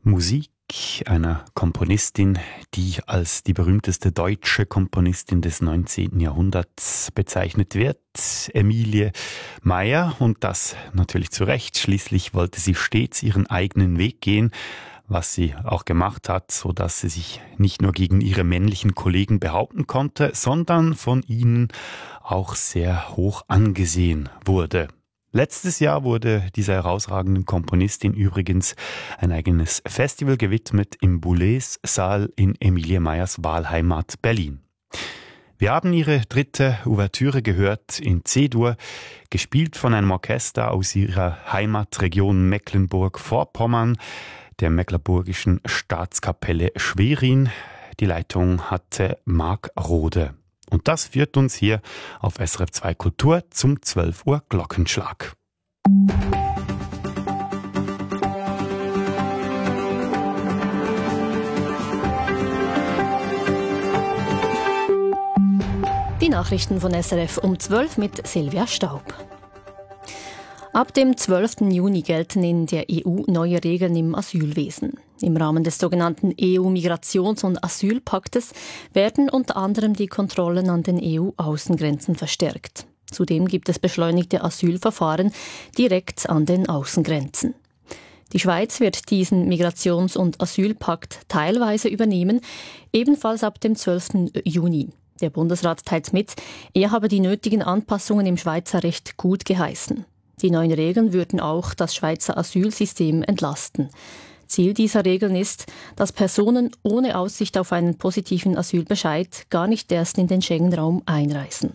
Musik einer Komponistin, die als die berühmteste deutsche Komponistin des 19. Jahrhunderts bezeichnet wird, Emilie Meyer. Und das natürlich zu Recht. Schließlich wollte sie stets ihren eigenen Weg gehen, was sie auch gemacht hat, so dass sie sich nicht nur gegen ihre männlichen Kollegen behaupten konnte, sondern von ihnen auch sehr hoch angesehen wurde. Letztes Jahr wurde dieser herausragenden Komponistin übrigens ein eigenes Festival gewidmet im Boulez-Saal in Emilie Meyers Wahlheimat Berlin. Wir haben ihre dritte Ouvertüre gehört in C-Dur, gespielt von einem Orchester aus ihrer Heimatregion Mecklenburg-Vorpommern, der Mecklenburgischen Staatskapelle Schwerin. Die Leitung hatte Marc Rode. Und das führt uns hier auf SRF 2 Kultur zum 12 Uhr Glockenschlag. Die Nachrichten von SRF um 12 mit Silvia Staub. Ab dem 12. Juni gelten in der EU neue Regeln im Asylwesen. Im Rahmen des sogenannten EU-Migrations- und Asylpaktes werden unter anderem die Kontrollen an den EU-Außengrenzen verstärkt. Zudem gibt es beschleunigte Asylverfahren direkt an den Außengrenzen. Die Schweiz wird diesen Migrations- und Asylpakt teilweise übernehmen, ebenfalls ab dem 12. Juni. Der Bundesrat teilt mit, er habe die nötigen Anpassungen im Schweizer Recht gut geheißen. Die neuen Regeln würden auch das Schweizer Asylsystem entlasten. Ziel dieser Regeln ist, dass Personen ohne Aussicht auf einen positiven Asylbescheid gar nicht erst in den Schengen-Raum einreisen.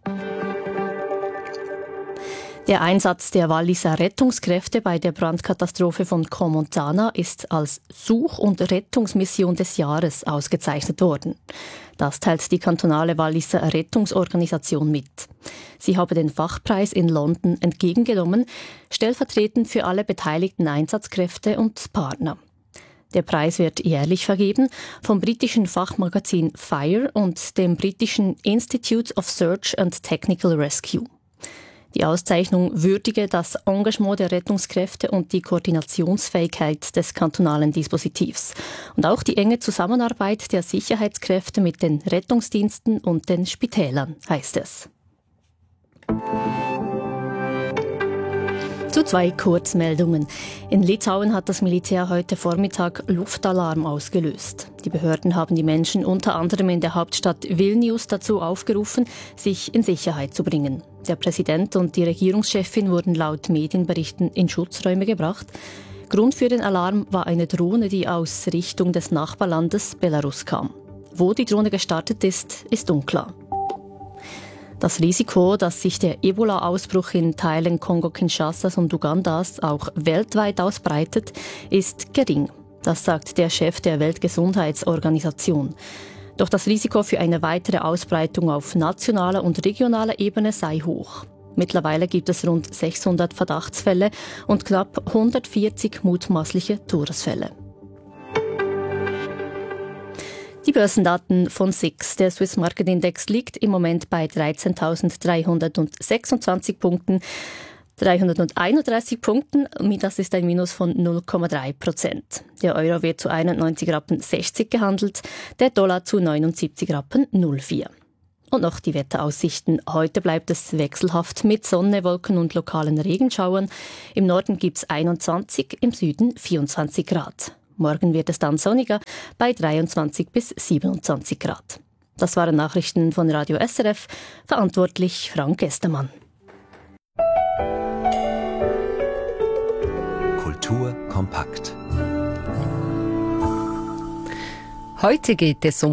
Der Einsatz der Walliser Rettungskräfte bei der Brandkatastrophe von Crans-Montana ist als Such- und Rettungsmission des Jahres ausgezeichnet worden. Das teilt die kantonale Walliser Rettungsorganisation mit. Sie habe den Fachpreis in London entgegengenommen, stellvertretend für alle beteiligten Einsatzkräfte und Partner. Der Preis wird jährlich vergeben vom britischen Fachmagazin Fire und dem britischen Institute of Search and Technical Rescue. Die Auszeichnung würdige das Engagement der Rettungskräfte und die Koordinationsfähigkeit des kantonalen Dispositivs und auch die enge Zusammenarbeit der Sicherheitskräfte mit den Rettungsdiensten und den Spitälern, heißt es. Zu zwei Kurzmeldungen. In Litauen hat das Militär heute Vormittag Luftalarm ausgelöst. Die Behörden haben die Menschen unter anderem in der Hauptstadt Vilnius dazu aufgerufen, sich in Sicherheit zu bringen. Der Präsident und die Regierungschefin wurden laut Medienberichten in Schutzräume gebracht. Grund für den Alarm war eine Drohne, die aus Richtung des Nachbarlandes Belarus kam. Wo die Drohne gestartet ist, ist unklar. Das Risiko, dass sich der Ebola-Ausbruch in Teilen Kongo-Kinshasas und Ugandas auch weltweit ausbreitet, ist gering. Das sagt der Chef der Weltgesundheitsorganisation. Doch das Risiko für eine weitere Ausbreitung auf nationaler und regionaler Ebene sei hoch. Mittlerweile gibt es rund 600 Verdachtsfälle und knapp 140 mutmaßliche Todesfälle. Die Börsendaten von SIX. Der Swiss Market Index liegt im Moment bei 13.326 Punkten. 331 Punkten, das ist ein Minus von 0,3%. Der Euro wird zu 91,60 Rappen gehandelt, der Dollar zu 79,04 Rappen. Und noch die Wetteraussichten. Heute bleibt es wechselhaft mit Sonne, Wolken und lokalen Regenschauern. Im Norden gibt es 21, im Süden 24 Grad. Morgen wird es dann sonniger bei 23 bis 27 Grad. Das waren Nachrichten von Radio SRF. Verantwortlich Frank Estermann. Kultur kompakt. Heute geht es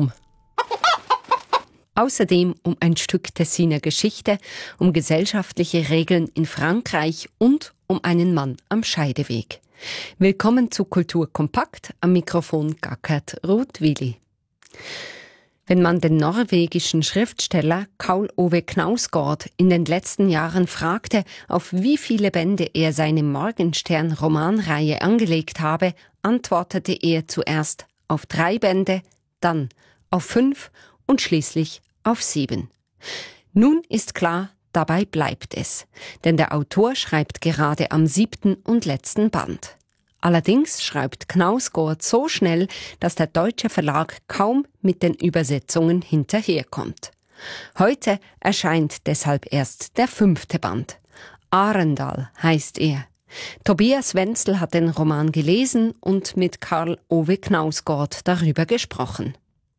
außerdem um ein Stück Tessiner Geschichte, um gesellschaftliche Regeln in Frankreich und um einen Mann am Scheideweg. Willkommen zu Kultur kompakt, am Mikrofon Gackert Rothwili. Wenn man den norwegischen Schriftsteller Karl Ove Knausgård in den letzten Jahren fragte, auf wie viele Bände er seine Morgenstern-Romanreihe angelegt habe, antwortete er zuerst auf 3 Bände, dann auf 5 und schließlich auf 7. Nun ist klar, dabei bleibt es, denn der Autor schreibt gerade am 7. und letzten Band. Allerdings schreibt Knausgård so schnell, dass der deutsche Verlag kaum mit den Übersetzungen hinterherkommt. Heute erscheint deshalb erst der 5. Band. Arendal heißt er. Tobias Wenzel hat den Roman gelesen und mit Karl Ove Knausgård darüber gesprochen.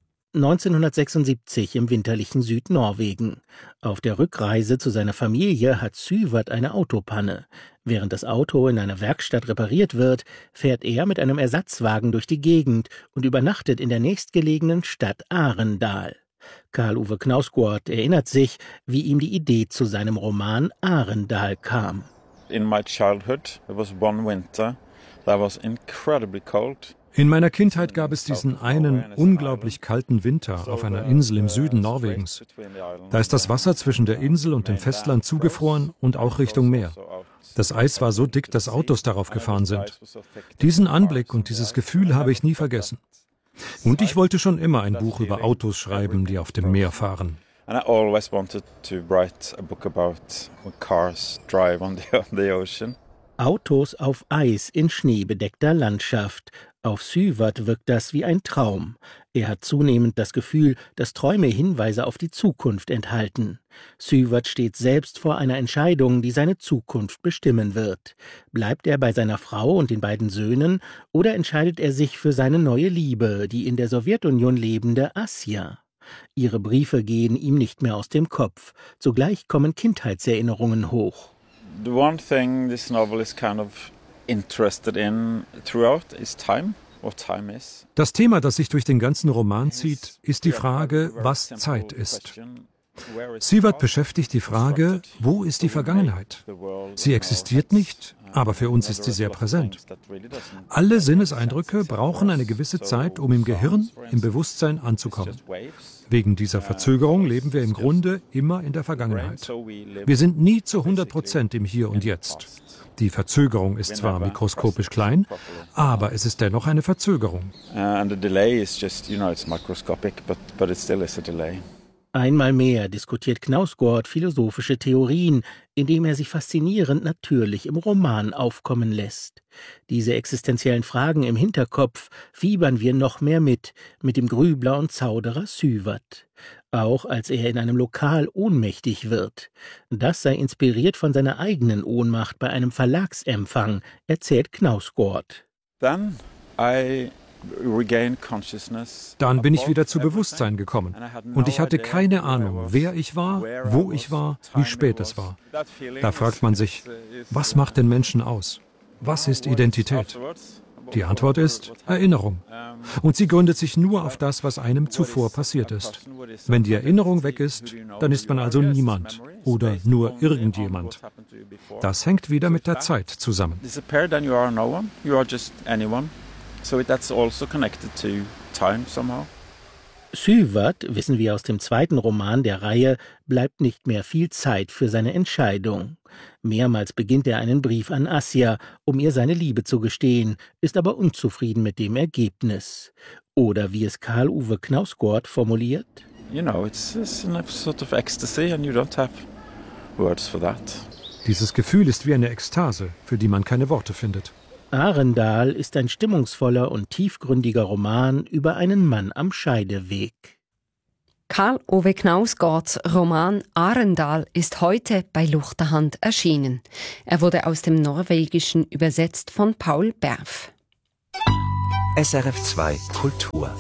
1976 im winterlichen Südnorwegen. Auf der Rückreise zu seiner Familie hat Syvert eine Autopanne. Während das Auto in einer Werkstatt repariert wird, fährt er mit einem Ersatzwagen durch die Gegend und übernachtet in der nächstgelegenen Stadt Arendal. Karl Ove Knausgård erinnert sich, wie ihm die Idee zu seinem Roman Arendal kam. In my childhood, there was one winter that was incredibly cold. In meiner Kindheit gab es diesen einen unglaublich kalten Winter auf einer Insel im Süden Norwegens. Da ist das Wasser zwischen der Insel und dem Festland zugefroren und auch Richtung Meer. Das Eis war so dick, dass Autos darauf gefahren sind. Diesen Anblick und dieses Gefühl habe ich nie vergessen. Und ich wollte schon immer ein Buch über Autos schreiben, die auf dem Meer fahren. And I always wanted to write a book about when cars drive on the ocean. Autos auf Eis in schneebedeckter Landschaft. Auf Syvert wirkt das wie ein Traum. Er hat zunehmend das Gefühl, dass Träume Hinweise auf die Zukunft enthalten. Syvert steht selbst vor einer Entscheidung, die seine Zukunft bestimmen wird. Bleibt er bei seiner Frau und den beiden Söhnen oder entscheidet er sich für seine neue Liebe, die in der Sowjetunion lebende Asja? Ihre Briefe gehen ihm nicht mehr aus dem Kopf. Zugleich kommen Kindheitserinnerungen hoch. The one thing this novel is kind of interested in throughout is time, what time is. Das Thema, das sich durch den ganzen Roman zieht, ist die Frage, was Zeit ist. Syvert beschäftigt die Frage, wo ist die Vergangenheit? Sie existiert nicht, aber für uns ist sie sehr präsent. Alle Sinneseindrücke brauchen eine gewisse Zeit, um im Gehirn, im Bewusstsein anzukommen. Wegen dieser Verzögerung leben wir im Grunde immer in der Vergangenheit. Wir sind nie zu 100% im Hier und Jetzt. Die Verzögerung ist zwar mikroskopisch klein, aber es ist dennoch eine Verzögerung. And the delay is just, it's microscopic, but it still is a delay. Einmal mehr diskutiert Knausgård philosophische Theorien, indem er sich faszinierend natürlich im Roman aufkommen lässt. Diese existenziellen Fragen im Hinterkopf fiebern wir noch mehr mit dem Grübler und Zauderer Syvert. Auch als er in einem Lokal ohnmächtig wird. Das sei inspiriert von seiner eigenen Ohnmacht bei einem Verlagsempfang, erzählt Knausgård. Then Dann bin ich wieder zu Bewusstsein gekommen und ich hatte keine Ahnung, wer ich war, wo ich war, wie spät es war. Da fragt man sich, was macht den Menschen aus? Was ist Identität? Die Antwort ist Erinnerung. Und sie gründet sich nur auf das, was einem zuvor passiert ist. Wenn die Erinnerung weg ist, dann ist man also niemand oder nur irgendjemand. Das hängt wieder mit der Zeit zusammen. So that's also connected to time somehow. Syvert, wissen wir aus dem zweiten Roman der Reihe, bleibt nicht mehr viel Zeit für seine Entscheidung. Mehrmals beginnt er einen Brief an Asja, um ihr seine Liebe zu gestehen, ist aber unzufrieden mit dem Ergebnis. Oder wie es Karl Ove Knausgård formuliert: It's a sort of ecstasy and you don't have words for that. Dieses Gefühl ist wie eine Ekstase, für die man keine Worte findet. Arendal ist ein stimmungsvoller und tiefgründiger Roman über einen Mann am Scheideweg. Karl Ove Knausgårds Roman Arendal ist heute bei Luchterhand erschienen. Er wurde aus dem Norwegischen übersetzt von Paul Berf. SRF 2 Kultur.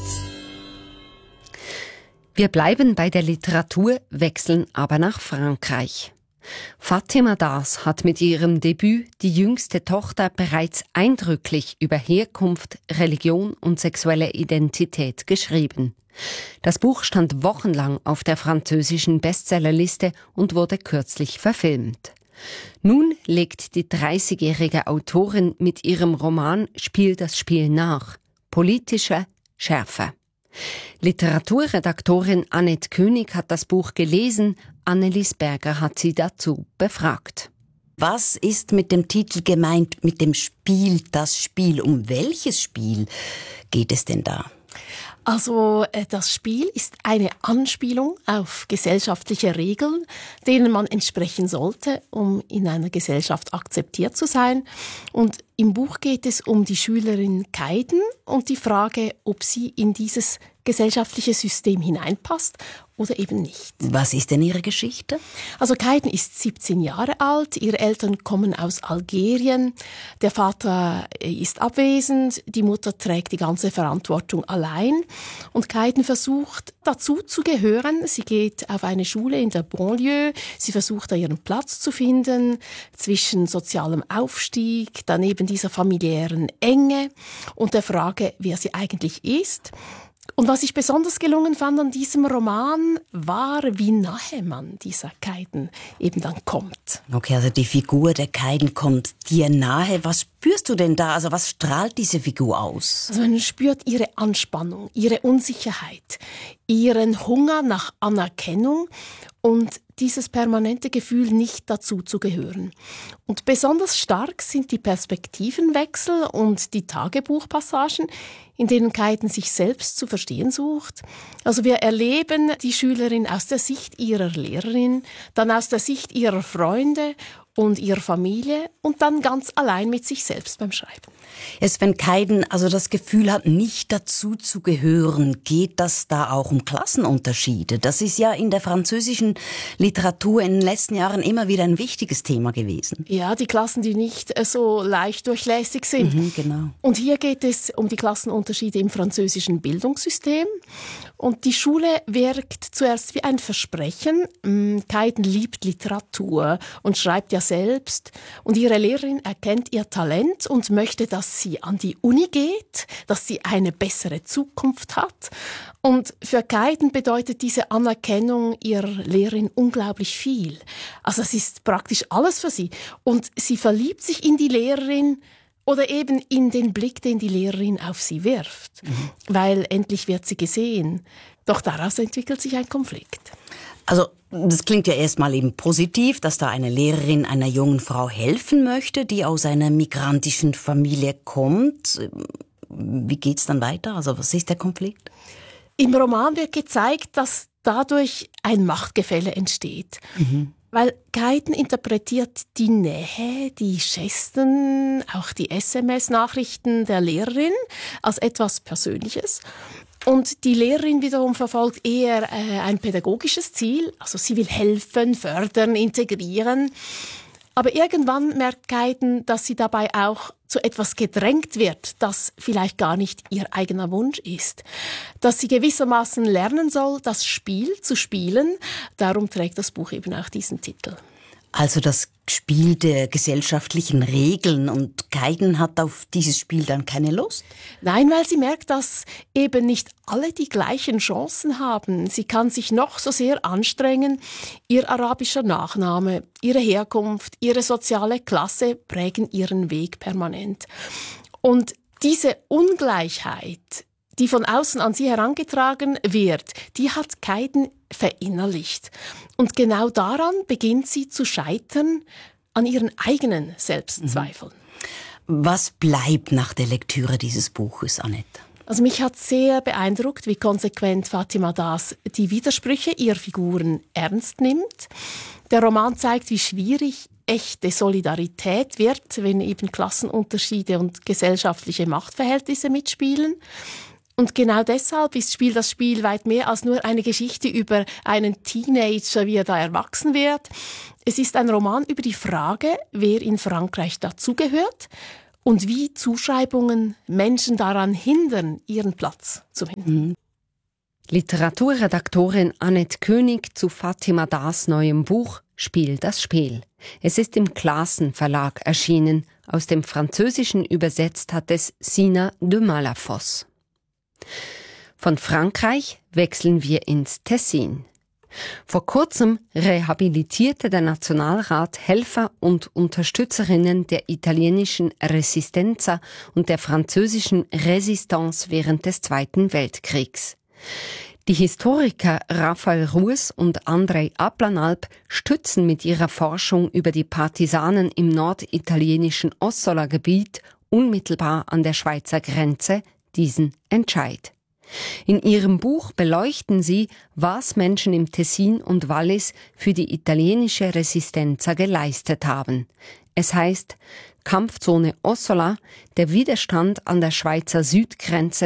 Wir bleiben bei der Literatur, wechseln aber nach Frankreich. Fatima Das hat mit ihrem Debüt Die jüngste Tochter bereits eindrücklich über Herkunft, Religion und sexuelle Identität geschrieben. Das Buch stand wochenlang auf der französischen Bestsellerliste und wurde kürzlich verfilmt. Nun legt die 30-jährige Autorin mit ihrem Roman Spiel das Spiel nach. Politische Schärfe. Literaturredaktorin Annette König hat das Buch gelesen. Annelies Berger hat sie dazu befragt. Was ist mit dem Titel gemeint, mit dem Spiel, das Spiel? Um welches Spiel geht es denn da? Also das Spiel ist eine Anspielung auf gesellschaftliche Regeln, denen man entsprechen sollte, um in einer Gesellschaft akzeptiert zu sein. Und im Buch geht es um die Schülerin Kaiden und die Frage, ob sie in dieses gesellschaftliche System hineinpasst oder eben nicht. Was ist denn Ihre Geschichte? Also Kaiden ist 17 Jahre alt, ihre Eltern kommen aus Algerien, der Vater ist abwesend, die Mutter trägt die ganze Verantwortung allein und Kaiden versucht dazu zu gehören. Sie geht auf eine Schule in der Banlieue, sie versucht da ihren Platz zu finden zwischen sozialem Aufstieg, daneben dieser familiären Enge und der Frage, wer sie eigentlich ist. Und was ich besonders gelungen fand an diesem Roman, war, wie nahe man dieser Kaiden eben dann kommt. Okay, also die Figur der Kaiden kommt dir nahe. Was spürst du denn da? Also was strahlt diese Figur aus? Also man spürt ihre Anspannung, ihre Unsicherheit, ihren Hunger nach Anerkennung und dieses permanente Gefühl, nicht dazu zu gehören. Und besonders stark sind die Perspektivenwechsel und die Tagebuchpassagen, in denen Kaiden sich selbst zu verstehen sucht. Also wir erleben die Schülerin aus der Sicht ihrer Lehrerin, dann aus der Sicht ihrer Freunde und ihrer Familie und dann ganz allein mit sich selbst beim Schreiben. Jetzt, wenn Kaiden also das Gefühl hat, nicht dazu zu gehören, geht das da auch um Klassenunterschiede? Das ist ja in der französischen Literatur in den letzten Jahren immer wieder ein wichtiges Thema gewesen. Ja, die Klassen, die nicht so leicht durchlässig sind. Genau. Und hier geht es um die Klassenunterschiede im französischen Bildungssystem. Und die Schule wirkt zuerst wie ein Versprechen. Kaiden liebt Literatur und schreibt ja selbst. Und ihre Lehrerin erkennt ihr Talent und möchte, dass sie an die Uni geht, dass sie eine bessere Zukunft hat. Und für Kaiden bedeutet diese Anerkennung ihrer Lehrerin unglaublich viel. Also es ist praktisch alles für sie. Und sie verliebt sich in die Lehrerin oder eben in den Blick, den die Lehrerin auf sie wirft. Weil endlich wird sie gesehen. Doch daraus entwickelt sich ein Konflikt. Also das klingt ja erstmal eben positiv, dass da eine Lehrerin einer jungen Frau helfen möchte, die aus einer migrantischen Familie kommt. Wie geht's dann weiter? Also was ist der Konflikt? Im Roman wird gezeigt, dass dadurch ein Machtgefälle entsteht. Weil Kaiden interpretiert die Nähe, die Gesten, auch die SMS-Nachrichten der Lehrerin als etwas Persönliches. Und die Lehrerin wiederum verfolgt eher ein pädagogisches Ziel. Also sie will helfen, fördern, integrieren. Aber irgendwann merkt Kaiden, dass sie dabei auch zu etwas gedrängt wird, das vielleicht gar nicht ihr eigener Wunsch ist. Dass sie gewissermaßen lernen soll, das Spiel zu spielen. Darum trägt das Buch eben auch diesen Titel. Also das Spiel der gesellschaftlichen Regeln, und Kaiden hat auf dieses Spiel dann keine Lust? Nein, weil sie merkt, dass eben nicht alle die gleichen Chancen haben. Sie kann sich noch so sehr anstrengen. Ihr arabischer Nachname, ihre Herkunft, ihre soziale Klasse prägen ihren Weg permanent. Und diese Ungleichheit, die von außen an sie herangetragen wird, die hat Kaiden verinnerlicht. Und genau daran beginnt sie zu scheitern, an ihren eigenen Selbstzweifeln. Was bleibt nach der Lektüre dieses Buches, Annette? Also mich hat sehr beeindruckt, wie konsequent Fatima Das die Widersprüche ihrer Figuren ernst nimmt. Der Roman zeigt, wie schwierig echte Solidarität wird, wenn eben Klassenunterschiede und gesellschaftliche Machtverhältnisse mitspielen. Und genau deshalb ist das Spiel weit mehr als nur eine Geschichte über einen Teenager, wie er da erwachsen wird. Es ist ein Roman über die Frage, wer in Frankreich dazugehört und wie Zuschreibungen Menschen daran hindern, ihren Platz zu finden. Literaturredaktorin Annette König zu Fatima Das neuem Buch Spiel das Spiel. Es ist im Classen Verlag erschienen. Aus dem Französischen übersetzt hat es Sina de Malafosse. Von Frankreich wechseln wir ins Tessin. Vor kurzem rehabilitierte der Nationalrat Helfer und Unterstützerinnen der italienischen Resistenza und der französischen Resistance während des Zweiten Weltkriegs. Die Historiker Raphael Rues und Andrei Aplanalp stützen mit ihrer Forschung über die Partisanen im norditalienischen Ossola-Gebiet unmittelbar an der Schweizer Grenze diesen Entscheid. In ihrem Buch beleuchten sie, was Menschen im Tessin und Wallis für die italienische Resistenza geleistet haben. Es heißt Kampfzone Ossola, der Widerstand an der Schweizer Südgrenze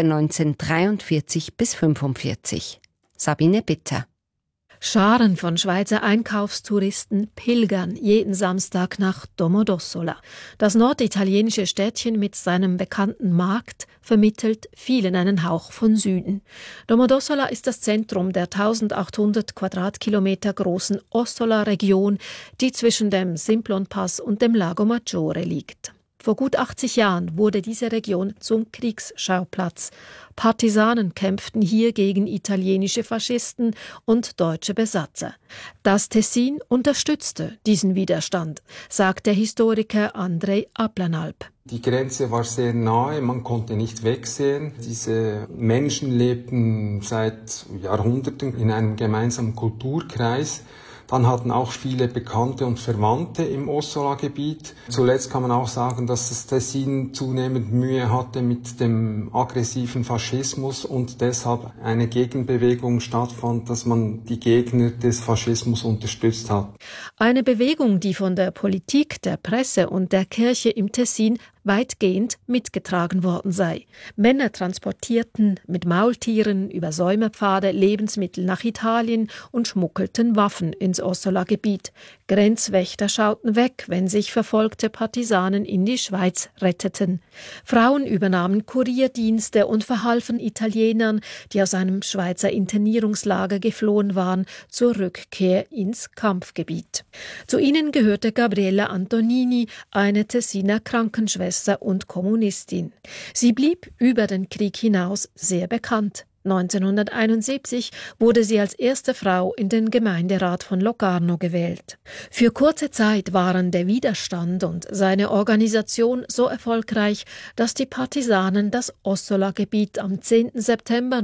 1943 bis 1945. Sabine Bitter. Scharen von Schweizer Einkaufstouristen pilgern jeden Samstag nach Domodossola. Das norditalienische Städtchen mit seinem bekannten Markt vermittelt vielen einen Hauch von Süden. Domodossola ist das Zentrum der 1800 Quadratkilometer großen Ossola-Region, die zwischen dem Simplonpass und dem Lago Maggiore liegt. Vor gut 80 Jahren wurde diese Region zum Kriegsschauplatz. Partisanen kämpften hier gegen italienische Faschisten und deutsche Besatzer. Das Tessin unterstützte diesen Widerstand, sagt der Historiker Andrej Aplanalp. Die Grenze war sehr nahe, man konnte nicht wegsehen. Diese Menschen lebten seit Jahrhunderten in einem gemeinsamen Kulturkreis. Dann hatten auch viele Bekannte und Verwandte im Ossola-Gebiet. Zuletzt kann man auch sagen, dass das Tessin zunehmend Mühe hatte mit dem aggressiven Faschismus und deshalb eine Gegenbewegung stattfand, dass man die Gegner des Faschismus unterstützt hat. Eine Bewegung, die von der Politik, der Presse und der Kirche im Tessin weitgehend mitgetragen worden sei. Männer transportierten mit Maultieren über Säumerpfade Lebensmittel nach Italien und schmuggelten Waffen ins Ossola-Gebiet. Grenzwächter schauten weg, wenn sich verfolgte Partisanen in die Schweiz retteten. Frauen übernahmen Kurierdienste und verhalfen Italienern, die aus einem Schweizer Internierungslager geflohen waren, zur Rückkehr ins Kampfgebiet. Zu ihnen gehörte Gabriella Antonini, eine Tessiner Krankenschwester und Kommunistin. Sie blieb über den Krieg hinaus sehr bekannt. 1971 wurde sie als erste Frau in den Gemeinderat von Locarno gewählt. Für kurze Zeit waren der Widerstand und seine Organisation so erfolgreich, dass die Partisanen das Ossola-Gebiet am 10. September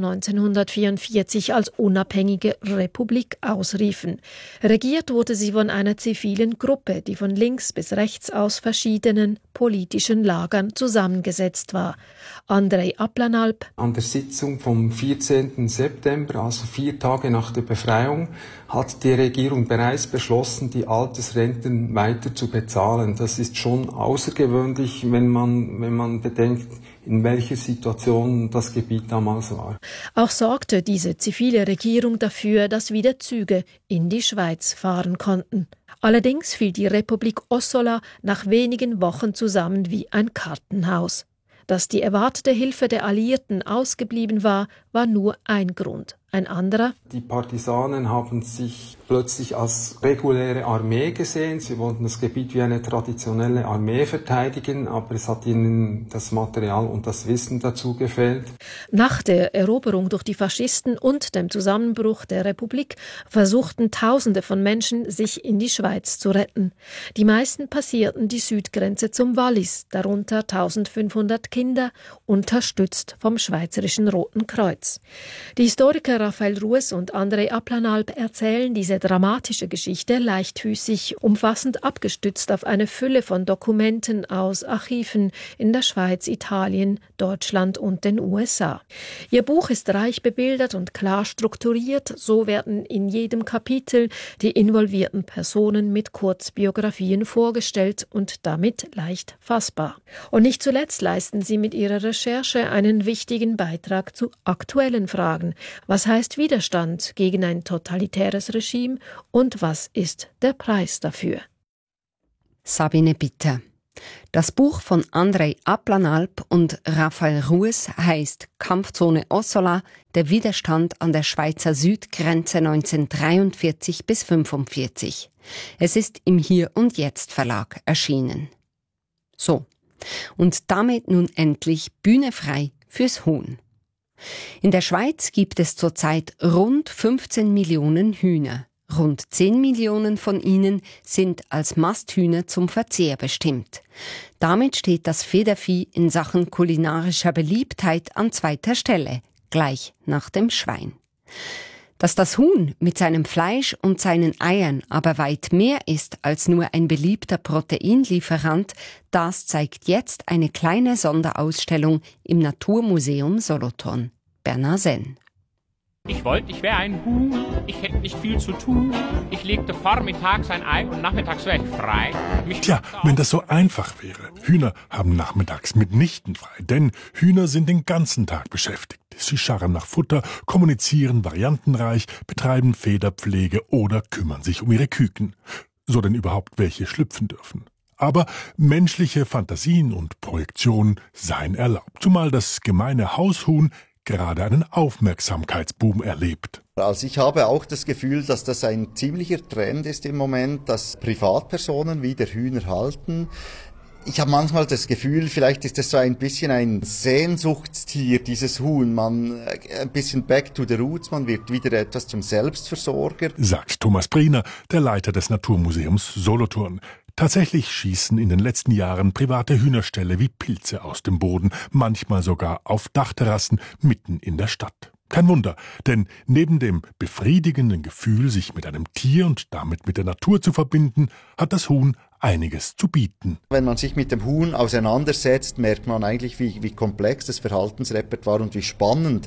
1944 als unabhängige Republik ausriefen. Regiert wurde sie von einer zivilen Gruppe, die von links bis rechts aus verschiedenen politischen Lagern zusammengesetzt war. Andrej Aplanalp. An der Sitzung vom 14. September, also 4 Tage nach der Befreiung, hat die Regierung bereits beschlossen, die Altersrenten weiter zu bezahlen. Das ist schon außergewöhnlich, wenn man bedenkt, in welcher Situation das Gebiet damals war. Auch sorgte diese zivile Regierung dafür, dass wieder Züge in die Schweiz fahren konnten. Allerdings fiel die Republik Ossola nach wenigen Wochen zusammen wie ein Kartenhaus. Dass die erwartete Hilfe der Alliierten ausgeblieben war, war nur ein Grund. Ein anderer: Die Partisanen haben sich plötzlich als reguläre Armee gesehen. Sie wollten das Gebiet wie eine traditionelle Armee verteidigen, aber es hat ihnen das Material und das Wissen dazu gefehlt. Nach der Eroberung durch die Faschisten und dem Zusammenbruch der Republik versuchten Tausende von Menschen, sich in die Schweiz zu retten. Die meisten passierten die Südgrenze zum Wallis, darunter 1500 Kinder, unterstützt vom Schweizerischen Roten Kreuz. Die Historiker Raphael Rues und Andrej Aplanalp erzählen diese dramatische Geschichte leichtfüßig, umfassend abgestützt auf eine Fülle von Dokumenten aus Archiven in der Schweiz, Italien, Deutschland und den USA. Ihr Buch ist reich bebildert und klar strukturiert, so werden in jedem Kapitel die involvierten Personen mit Kurzbiografien vorgestellt und damit leicht fassbar. Und nicht zuletzt leisten sie mit ihrer Recherche einen wichtigen Beitrag zu aktuellen Fragen. Was heißt Widerstand gegen ein totalitäres Regime und was ist der Preis dafür? Sabine Bitter. Das Buch von Andrej Aplanalp und Raphael Rues heißt Kampfzone Ossola, der Widerstand an der Schweizer Südgrenze 1943 bis 1945. Es ist im Hier und Jetzt Verlag erschienen. So, und damit nun endlich Bühne frei fürs Huhn. In der Schweiz gibt es zurzeit rund 15 Millionen Hühner. Rund 10 Millionen von ihnen sind als Masthühner zum Verzehr bestimmt. Damit steht das Federvieh in Sachen kulinarischer Beliebtheit an zweiter Stelle, gleich nach dem Schwein. Dass das Huhn mit seinem Fleisch und seinen Eiern aber weit mehr ist als nur ein beliebter Proteinlieferant, das zeigt jetzt eine kleine Sonderausstellung im Naturmuseum Solothurn. Bernhard Senn. Ich wollte, ich wäre ein Huhn, ich hätte nicht viel zu tun. Ich legte vormittags ein Ei und nachmittags wäre ich frei. Tja, wenn das so einfach wäre. Hühner haben nachmittags mitnichten frei, denn Hühner sind den ganzen Tag beschäftigt. Sie scharren nach Futter, kommunizieren variantenreich, betreiben Federpflege oder kümmern sich um ihre Küken. So denn überhaupt welche schlüpfen dürfen. Aber menschliche Fantasien und Projektionen seien erlaubt, zumal das gemeine Haushuhn gerade einen Aufmerksamkeitsboom erlebt. Also ich habe auch das Gefühl, dass das ein ziemlicher Trend ist im Moment, dass Privatpersonen wieder Hühner halten. Ich habe manchmal das Gefühl, vielleicht ist das so ein bisschen ein Sehnsuchtstier, dieses Huhn. Man ein bisschen back to the roots, man wird wieder etwas zum Selbstversorger. Sagt Thomas Briener, der Leiter des Naturmuseums Solothurn. Tatsächlich schießen in den letzten Jahren private Hühnerställe wie Pilze aus dem Boden, manchmal sogar auf Dachterrassen mitten in der Stadt. Kein Wunder, denn neben dem befriedigenden Gefühl, sich mit einem Tier und damit mit der Natur zu verbinden, hat das Huhn einiges zu bieten. Wenn man sich mit dem Huhn auseinandersetzt, merkt man eigentlich, wie komplex das Verhaltensrepertoire und wie spannend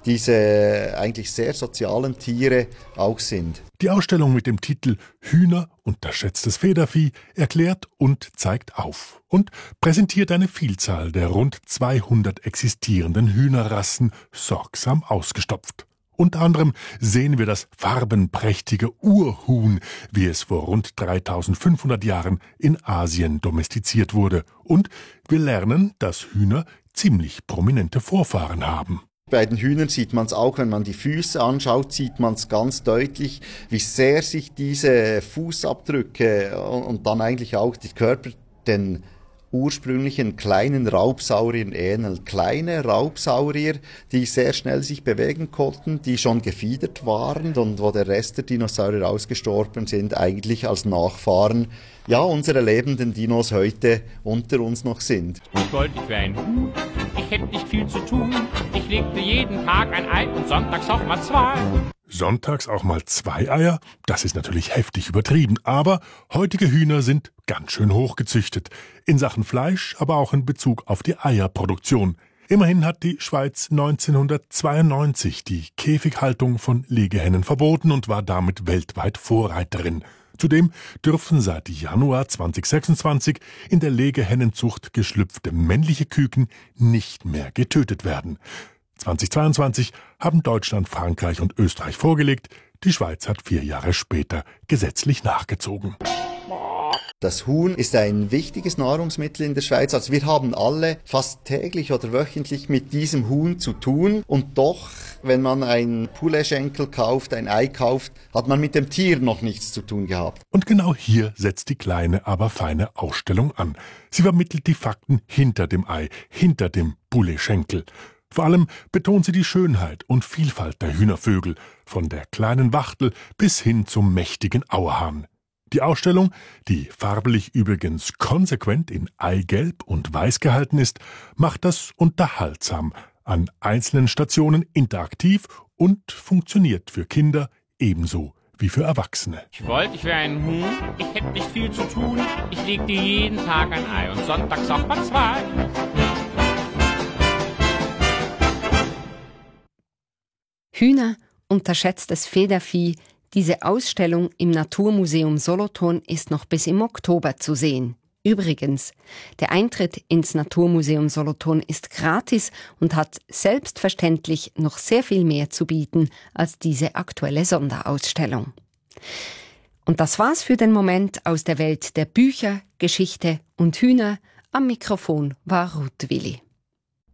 diese eigentlich sehr sozialen Tiere auch sind. Die Ausstellung mit dem Titel Hühner, unterschätztes Federvieh erklärt und zeigt auf und präsentiert eine Vielzahl der rund 200 existierenden Hühnerrassen sorgsam ausgestopft. Unter anderem sehen wir das farbenprächtige Urhuhn, wie es vor rund 3500 Jahren in Asien domestiziert wurde. Und wir lernen, dass Hühner ziemlich prominente Vorfahren haben. Bei den Hühnern sieht man es auch, wenn man die Füße anschaut, sieht man es ganz deutlich, wie sehr sich diese Fußabdrücke und dann eigentlich auch die Körper den ursprünglichen kleinen Raubsauriern ähneln. Kleine Raubsaurier, die sehr schnell sich bewegen konnten, die schon gefiedert waren und wo der Rest der Dinosaurier ausgestorben sind, eigentlich als Nachfahren, ja, unsere lebenden Dinos heute unter uns noch sind. Ich wollte, ich wäre ein Huhn, ich hätte nicht viel zu tun. Ich legte jeden Tag ein Ei und sonntags auch mal 2. Sonntags auch mal 2 Eier? Das ist natürlich heftig übertrieben, aber heutige Hühner sind ganz schön hochgezüchtet. In Sachen Fleisch, aber auch in Bezug auf die Eierproduktion. Immerhin hat die Schweiz 1992 die Käfighaltung von Legehennen verboten und war damit weltweit Vorreiterin. Zudem dürfen seit Januar 2026 in der Legehennenzucht geschlüpfte männliche Küken nicht mehr getötet werden. 2022 haben Deutschland, Frankreich und Österreich vorgelegt. Die Schweiz hat 4 Jahre später gesetzlich nachgezogen. Das Huhn ist ein wichtiges Nahrungsmittel in der Schweiz. Also wir haben alle fast täglich oder wöchentlich mit diesem Huhn zu tun. Und doch, wenn man ein Pouletschenkel kauft, ein Ei kauft, hat man mit dem Tier noch nichts zu tun gehabt. Und genau hier setzt die kleine, aber feine Ausstellung an. Sie vermittelt die Fakten hinter dem Ei, hinter dem Pouletschenkel. Vor allem betont sie die Schönheit und Vielfalt der Hühnervögel, von der kleinen Wachtel bis hin zum mächtigen Auerhahn. Die Ausstellung, die farblich übrigens konsequent in Eigelb und Weiß gehalten ist, macht das unterhaltsam, an einzelnen Stationen interaktiv und funktioniert für Kinder ebenso wie für Erwachsene. Ich wollte, ich wäre ein Huhn, ich hätte nicht viel zu tun. Ich legte jeden Tag ein Ei und sonntags auch mal 2. Hühner, unterschätztes Federvieh. Diese Ausstellung im Naturmuseum Solothurn ist noch bis im Oktober zu sehen. Übrigens, der Eintritt ins Naturmuseum Solothurn ist gratis und hat selbstverständlich noch sehr viel mehr zu bieten als diese aktuelle Sonderausstellung. Und das war's für den Moment aus der Welt der Bücher, Geschichte und Hühner. Am Mikrofon war Ruth Willi.